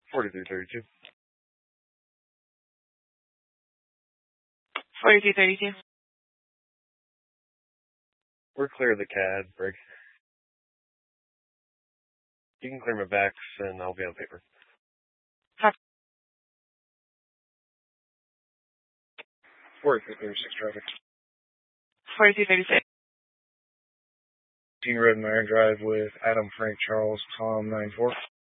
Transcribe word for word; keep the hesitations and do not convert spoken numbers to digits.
forty-three thirty-two. forty-three thirty-two. We're clear of the C A D, Brig. You can clear my backs and I'll be on paper. Copy. forty-three thirty-six traffic. forty-three thirty-six. Red Mire Drive with Adam, Frank, Charles, Tom, nine four.